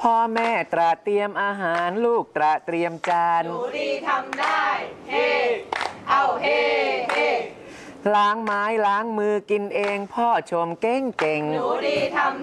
พ่อแม่ตระเตรียมอาหารลูกตระเตรียมจานหนูดีทำได้เฮเอาเฮเฮล้างไม้ล้างมือกินเองพ่อชมเก่งเก่งหนูดีทำ